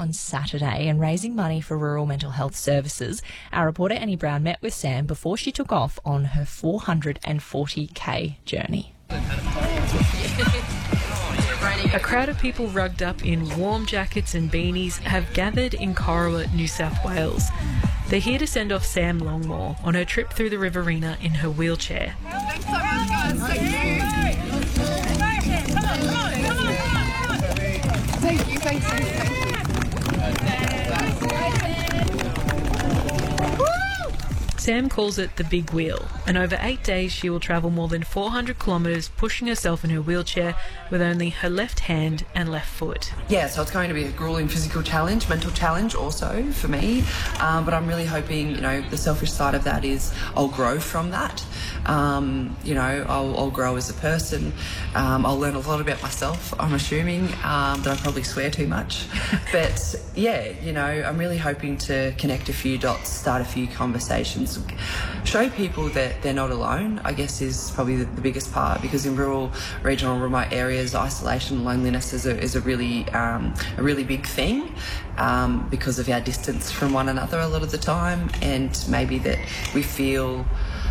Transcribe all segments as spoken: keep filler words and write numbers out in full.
on Saturday and raising money for rural mental health services. Our reporter Annie Brown met with Sam before she took off on her four hundred forty k journey. A crowd of people rugged up in warm jackets and beanies have gathered in Corowa, New South Wales. They're here to send off Sam Longmore on her trip through the Riverina in her wheelchair. Thanks so much, guys. Thank you. Come on, come on, come on, come on. Thank you, thank you, thank you. Sam calls it the big wheel, and over eight days she will travel more than four hundred kilometres pushing herself in her wheelchair with only her left hand and left foot. Yeah, so it's going to be a gruelling physical challenge, mental challenge also for me, um, but I'm really hoping, you know, the selfish side of that is I'll grow from that. Um, you know, I'll, I'll grow as a person. Um, I'll learn a lot about myself, I'm assuming, um, that I probably swear too much. But yeah, you know, I'm really hoping to connect a few dots, start a few conversations, show people that they're not alone, I guess is probably the, the biggest part, because in rural, regional, remote areas, isolation and loneliness is a, is a really um, a really big thing um, because of our distance from one another a lot of the time, and maybe that we feel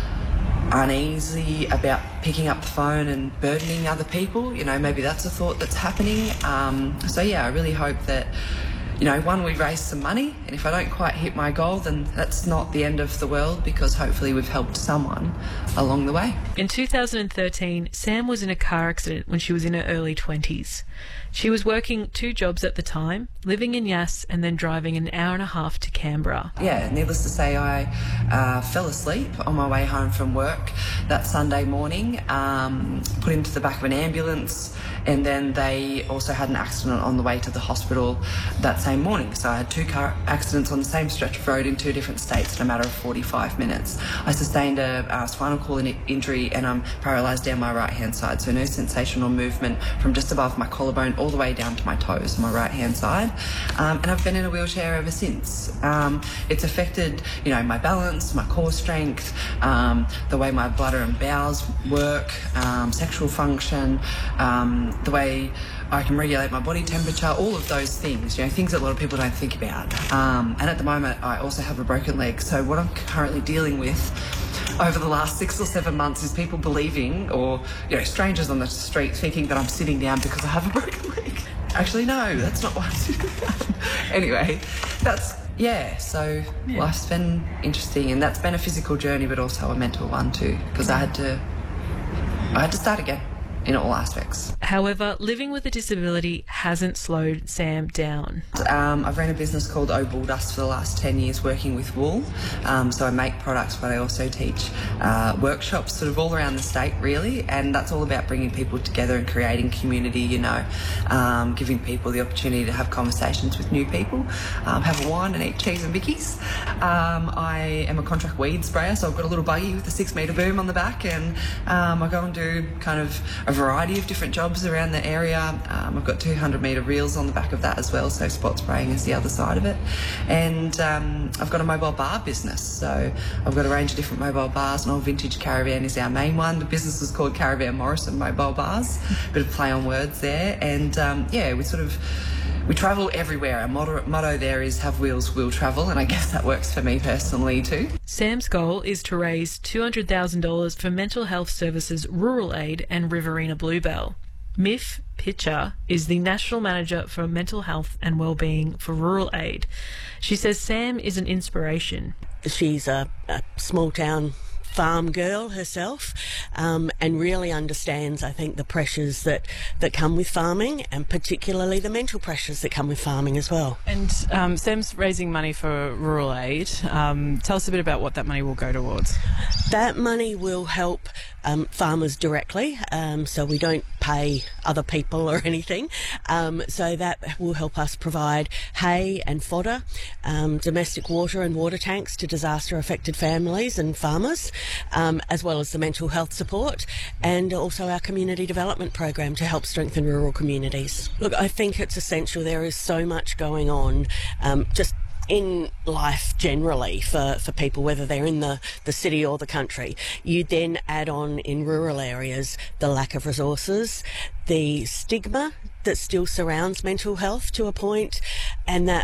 uneasy about picking up the phone and burdening other people. You know, maybe that's a thought that's happening. Um, so yeah, I really hope that, you know, one, we raise some money, and if I don't quite hit my goal, then that's not the end of the world, because hopefully we've helped someone along the way. In two thousand thirteen, Sam was in a car accident when she was in her early twenties. She was working two jobs at the time, living in Yass and then driving an hour and a half to Canberra. Yeah, needless to say, I uh, fell asleep on my way home from work that Sunday morning, um, put into the back of an ambulance, and then they also had an accident on the way to the hospital that same morning. So I had two car accidents on the same stretch of road in two different states in a matter of forty-five minutes. I sustained a uh, spinal cord injury, and I'm paralysed down my right hand side, so no sensation or movement from just above my collarbone all the way down to my toes on my right hand side. Um, and I've been in a wheelchair ever since. Um, it's affected, you know, my balance, my core strength, um, the way my bladder and bowels work, um, sexual function, um, the way I can regulate my body temperature, all of those things, you know, things that a lot of people don't think about. Um, and at the moment, I also have a broken leg. So what I'm currently dealing with over the last six or seven months is people believing, or, you know, strangers on the street thinking that I'm sitting down because I have a broken leg. Actually, no, that's not why I'm sitting down. Anyway, that's, yeah, so yeah. Life's been interesting, and that's been a physical journey, but also a mental one too, because I had to, I had to start again in all aspects. However, living with a disability hasn't slowed Sam down. Um, I've ran a business called Oh Bull Dust for the last ten years working with wool. Um, so I make products, but I also teach uh, workshops sort of all around the state, really, and that's all about bringing people together and creating community, you know, um, giving people the opportunity to have conversations with new people, um, have a wine and eat cheese and bickies. Um, I am a contract weed sprayer, so I've got a little buggy with a six metre boom on the back, and um, I go and do kind of a variety of different jobs around the area. Um, I've got two hundred metre reels on the back of that as well, so spot spraying is the other side of it. And um, I've got a mobile bar business, so I've got a range of different mobile bars. An old vintage caravan is our main one. The business is called Caravan Morrison Mobile Bars. Bit of play on words there. And um, yeah, we sort of we travel everywhere. Our motto, motto there is have wheels, we'll travel, and I guess that works for me personally too. Sam's goal is to raise two hundred thousand dollars for mental health services Rural Aid and Riverina Bluebell. Miff Pitcher is the National Manager for Mental Health and Wellbeing for Rural Aid. She says Sam is an inspiration. She's a, a small town farm girl herself, um, and really understands, I think, the pressures that, that come with farming, and particularly the mental pressures that come with farming as well. And um, Sam's raising money for Rural Aid. Um, tell us a bit about what that money will go towards. That money will help um, farmers directly, um, so we don't pay other people or anything. Um, so that will help us provide hay and fodder, um, domestic water and water tanks to disaster-affected families and farmers, um, as well as the mental health support, and also our community development program to help strengthen rural communities. Look, I think it's essential. There is so much going on, um, just in life generally for, for people, whether they're in the, the city or the country. You then add on in rural areas the lack of resources, the stigma that still surrounds mental health to a point, and that